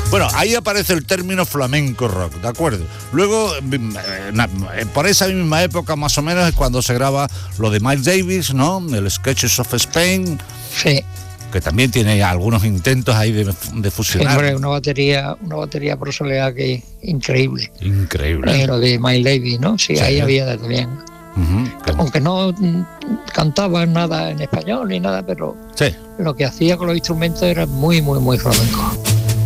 Bueno, ahí aparece el término flamenco rock, ¿de acuerdo? Luego, por esa misma época más o menos es cuando se graba lo de Miles Davis, ¿no? El Sketches of Spain. Sí. Que también tiene algunos intentos ahí de fusionar. Hombre, una batería por soledad que increíble. Increíble. Lo de Miles Davis, ¿no? Sí, ahí había también. Aunque no cantaba nada en español ni nada, pero lo que hacía con los instrumentos era muy, muy, muy flamenco.